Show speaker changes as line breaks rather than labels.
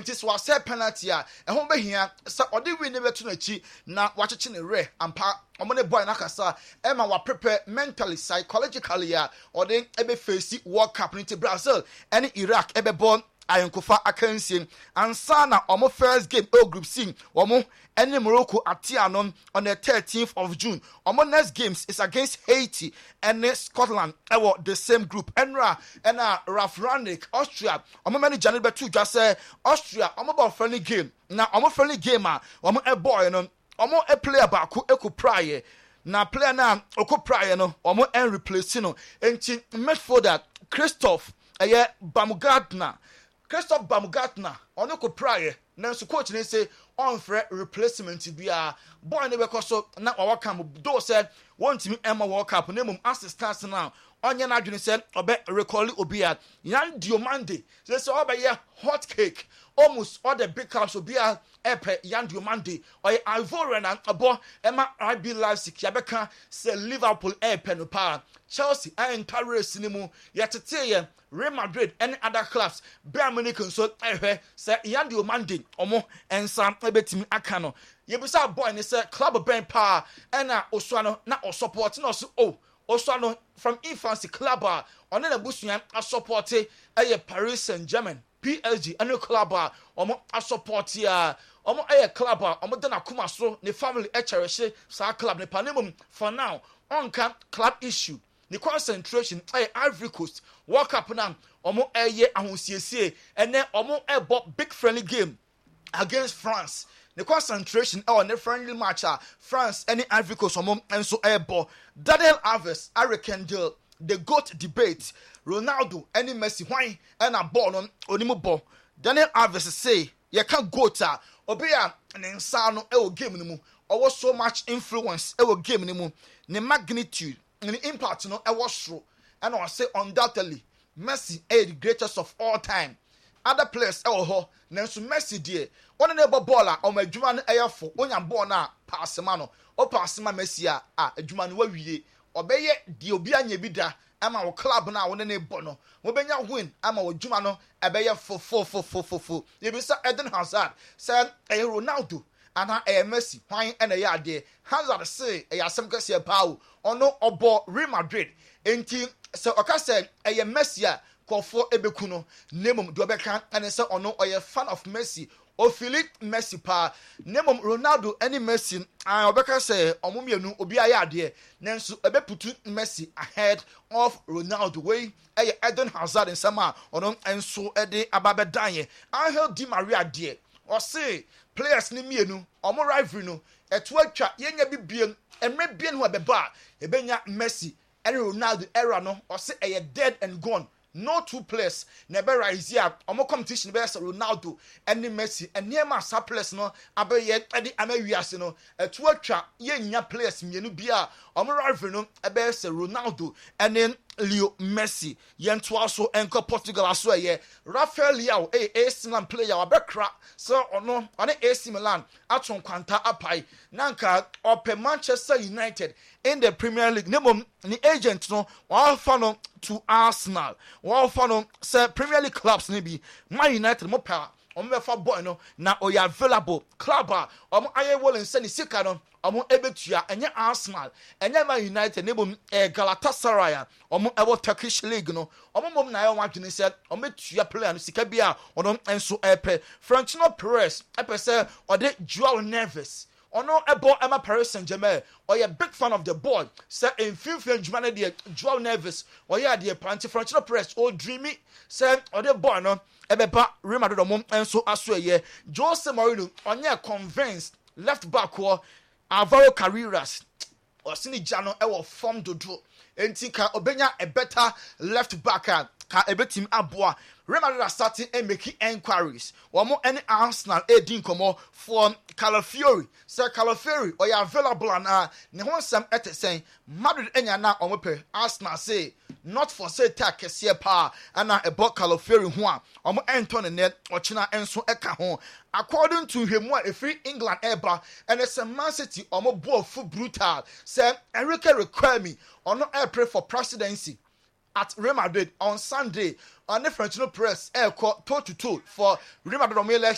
which is was a penalty a ɛho behia sɛ ɔde win ne beto n'akyi na wakyekye ne re ampa ɔmo boy nakasa ɛma wa prepare mentally psychologically a ɔde ebe face World Cup ne Brazil ɛne Iraq ebe born ayenkofa akansie ansa na ɔmo first game group C ɔmo ɛne Morocco atianon on the 13th of June. Ɔmo next games is against Haiti and Scotland ɛwɔ the same group. Ɛna Ralf Rangnick Austria ɔmo manager ne betu dwa sɛ Austria ɔmo bɔ friendly game na ɔmo friendly game a ɔmo ɛbɔ no ɔmo player baako ekupra na player na okupra no ɔmo replace no enti midfielder Christoph Baumgartner ɔno kupra nanso coach ne say on for replacement bia boy ne be so na wawaka mo do said want me Emma World Cup na mum assistance now onye na adwene say obe recall obia yan Diomande say obe hot cake almost all the big clubs obia epe yan Diomande or Ivorian and abo Emma RB Leipzig yabeka say Liverpool epe no pa Chelsea and Paris cinema yetete Real Madrid and other clubs Bayern Munich so say yan Diomande omo ensa ebetimi akano yebisa boy ne say club ben pa na oswano na o support na so oswano from infancy club on na busuan a support Paris Saint-Germain PSG and club omo a support ya omo club omo de na kuma so ne family cherish sa club ne panemum for now on can club issue the concentration Ivory Coast World Cup now omo ahosiesie and then omo big friendly game against France. The concentration on the friendly match France and Ivory Coast and so airborne. Daniel Alves, I reckon the GOAT debate. Ronaldo and Messi why and a born on Onimubo. Daniel Alves say you can't go to Obia and Insano game anymore. Or so much influence game anymore. The magnitude and the impact no was true. And I say undoubtedly Messi is the greatest of all time. Other players Nanso Messi die one na ebo ball a o ma adwuma no eyefo onya ball na pass ma no o pass ma Messi a adwuma no wawie obeye die obi anya bi da ama wo club na wo ne ebo no wo benya win ama wo adwuma no ebeye fo ye bi sa Eden Hazard say Ronaldo ana Messi hwan na ya ade Hazard say asem kase pa o ono obo Real Madrid enti so oka say Messi a Kofo ebekuno nemum do beka ane se ono oye fan of Messi o Philip Messi pa nemum Ronaldo any Messi obeka say omumienu obi aye ade nanso ebeputu Messi ahead of Ronaldo way Eden Hazard nsama ono enso ede ababedan Angel Di Maria de o say players ni mienu omo rivalry no eto atwa yenya bibiem emre bien ho abeba ebenya Messi and Ronaldo era no o say dead and gone. No two players never rise here. Omo competition be Ronaldo and Messi and near my surplus no abeye edi amawiase no etu atwa ye nya players mienu bia omo rival no ebe Ronaldo and then Leo Messi yento aso enko Portugal aso Rafael Leao AC Milan player abekra so ono ane AC Milan aton kwanta apai nanka ope Manchester United in the Premier League nemom ni agent no wa fa no to Arsenal wa fa no say Premier League clubs ni bi Man United mo pa omo fa boy no na oya available club omo aye wollen say ni sika no omo ebetua enye Arsenal enye Man United nebom Galatasaray omo ewo Turkish league no omo mom na aye wadwene say omo tua player no sika bia ono enso epe Florentino Perez epe say ode Joao Neves ono ebo Emma Paris Saint-Germain or a big fan of the ball say in FIFA Jumane de Joao Neves or ya de Panti Florentino Perez or dreamy say or the boy no ebeba Real Madrid mom enso aso Jose Mourinho onye convinced left back or Alvaro Carreras or Sini Jano ewo form dodo enti ka obenya a better left back ka ebetim aboa Real Madrid are starting and making inquiries. One more any Arsenal din komo for Calafiori. Sir Calafiori or you available and ne won some ete saying Madrid enya na omope Arsenal say not for say take kese pa ana about Calafiori ho a omo Anton net ochina enso eka ho according to him what free England eba and it's a Man City omo ball full brutal say Enrique require me or not pray for presidency at Real Madrid on Sunday on the Florentino Perez toe to toe for Real Madrid